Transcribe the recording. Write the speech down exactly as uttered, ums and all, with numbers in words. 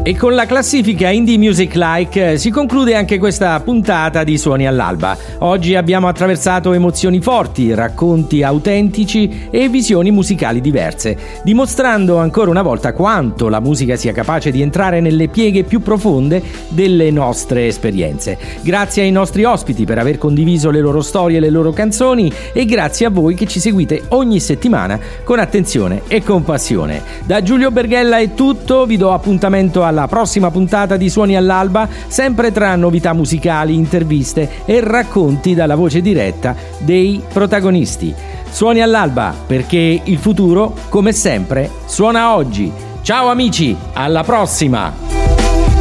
E con la classifica Indie Music Like si conclude anche questa puntata di Suoni all'Alba. Oggi abbiamo attraversato emozioni forti, racconti autentici e visioni musicali diverse, dimostrando ancora una volta quanto la musica sia capace di entrare nelle pieghe più profonde delle nostre esperienze. Grazie ai nostri ospiti per aver condiviso le loro storie e le loro canzoni, e grazie a voi che ci seguite ogni settimana con attenzione e compassione. Da Giulio Berghella è tutto, vi do appuntamento alla prossima puntata di Suoni all'Alba, sempre tra novità musicali, interviste e racconti dalla voce diretta dei protagonisti. Suoni all'Alba, perché il futuro, come sempre, suona oggi. Ciao amici, alla prossima!